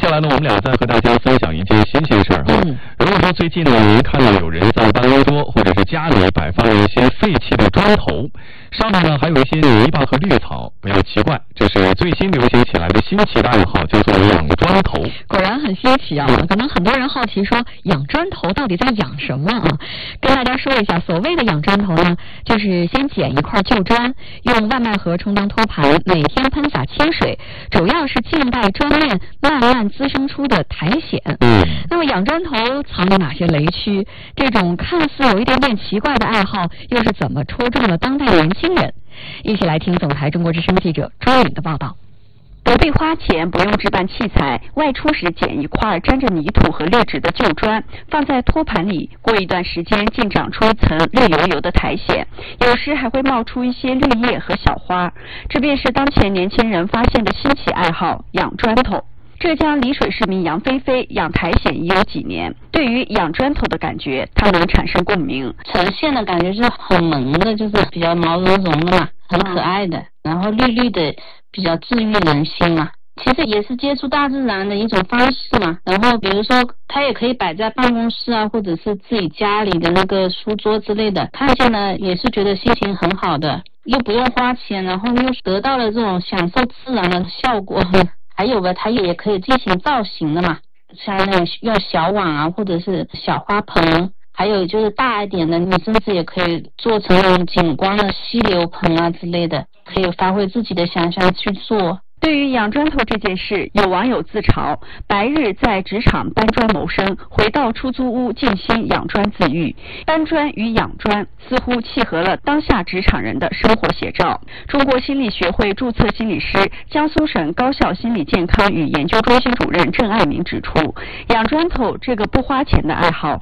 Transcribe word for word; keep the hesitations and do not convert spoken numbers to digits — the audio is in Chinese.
下来呢，我们俩再和大家分享一件新鲜事儿哈。 嗯， 如果说最近呢，您看到有人在办公桌或者是家里摆放了一些废弃的砖头，上面呢还有一些泥巴和绿草，不要奇怪，这是最新流行起来的新奇的爱好，叫做养砖头。 果然很新奇啊！可能很多人好奇说，养砖头到底在养什么啊？跟大家说一下，所谓的养砖头呢，就是先捡一块旧砖，用万脉盒充当托盘，每天喷洒清水，主要是静待砖面慢慢滋生出的苔藓。 嗯， 那么养砖头藏有哪些雷区？这种看似有一点点奇怪的爱好，又是怎么戳中了当代年轻人？一起来听总台中国之声记者朱颖的报道。 不必花钱，不用置办器材，外出时捡一块沾着泥土和劣质的旧砖，放在托盘里，过一段时间竟长出一层绿油油的苔藓，有时还会冒出一些绿叶和小花。这便是当前年轻人发现的新奇爱好——养砖头。浙江丽水市民杨菲菲养苔藓已有几年，对于养砖头的感觉，她能产生共鸣。 呈现的感觉是很萌的，就是比较毛茸茸的嘛，很可爱的，然后绿绿的，比较治愈人心嘛。其实也是接触大自然的一种方式嘛。然后比如说它也可以摆在办公室啊，或者是自己家里的那个书桌之类的，看见呢也是觉得心情很好的，又不用花钱，然后又得到了这种享受自然的效果。还有吧，它也可以进行造型的嘛，像那种用小碗啊，或者是小花盆，还有就是大一点的，你甚至也可以做成那种景观的溪流盆啊之类的，可以发挥自己的想象去做。 对于养砖头这件事，有网友自嘲：白日在职场搬砖谋生，回到出租屋静心养砖自愈。搬砖与养砖似乎契合了当下职场人的生活写照。中国心理学会注册心理师、江苏省高校心理健康与研究中心主任郑爱民指出，养砖头这个不花钱的爱好，